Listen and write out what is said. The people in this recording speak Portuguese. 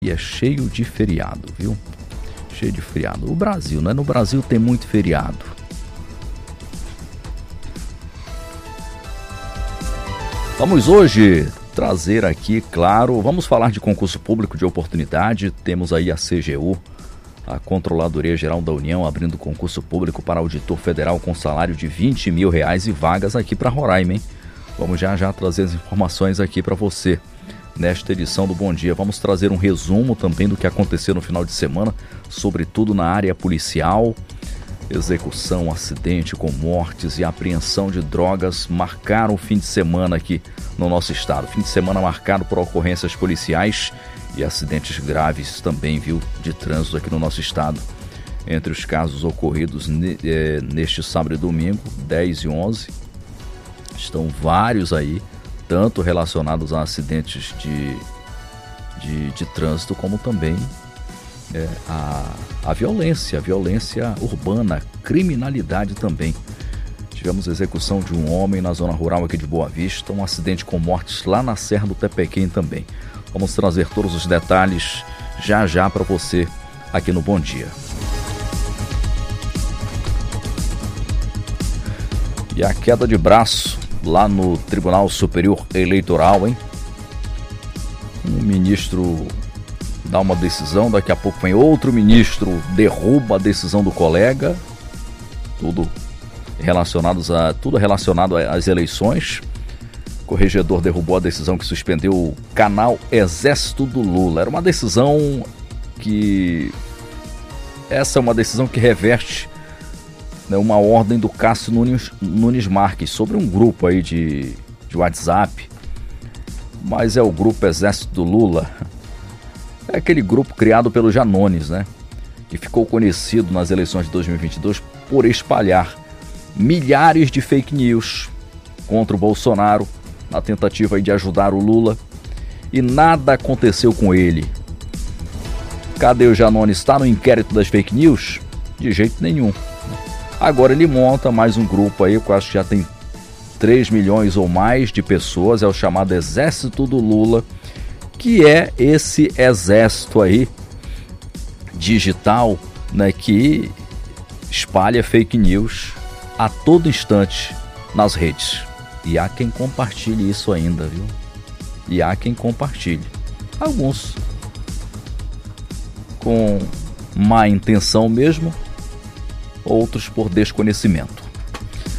E é cheio de feriado, viu? Cheio de feriado. O Brasil, né? No Brasil tem muito feriado. Vamos hoje trazer aqui, claro, vamos falar de concurso público de oportunidade. Temos aí a CGU, a Controladoria Geral da União, abrindo concurso público para auditor federal com salário de R$20 mil e vagas aqui para Roraima, hein? Vamos já trazer as informações aqui para você. Nesta edição do Bom Dia, vamos trazer um resumo também do que aconteceu no final de semana, sobretudo na área policial. Execução, acidente com mortes e apreensão de drogas marcaram o fim de semana aqui no nosso estado. Fim de semana marcado por ocorrências policiais e acidentes graves também, viu, de trânsito aqui no nosso estado. Entre os casos ocorridos neste sábado e domingo, 10 e 11, estão vários aí, tanto relacionados a acidentes de trânsito, como também a violência urbana, criminalidade também. Tivemos a execução de um homem na zona rural aqui de Boa Vista, um acidente com mortes lá na Serra do Tepequém também. Vamos trazer todos os detalhes já para você aqui no Bom Dia. E a queda de braço lá no Tribunal Superior Eleitoral, hein? Um ministro dá uma decisão, daqui a pouco vem outro ministro, derruba a decisão do colega. Tudo relacionado às eleições. O corregedor derrubou a decisão que suspendeu o canal Exército do Lula. Era uma decisão que... Essa é uma decisão que reverte uma ordem do Cássio Nunes Marques sobre um grupo aí de WhatsApp, mas é o grupo Exército do Lula, é aquele grupo criado pelo Janones, né, que ficou conhecido nas eleições de 2022 por espalhar milhares de fake news contra o Bolsonaro, na tentativa aí de ajudar o Lula, e nada aconteceu com ele. Cadê o Janones? Está no inquérito das fake news? De jeito nenhum. Agora ele monta mais um grupo aí, eu acho que já tem 3 milhões ou mais de pessoas, é o chamado Exército do Lula, que é esse exército aí digital, né, que espalha fake news a todo instante nas redes. E há quem compartilhe isso ainda, viu? E há quem compartilhe. Alguns com má intenção mesmo, outros por desconhecimento.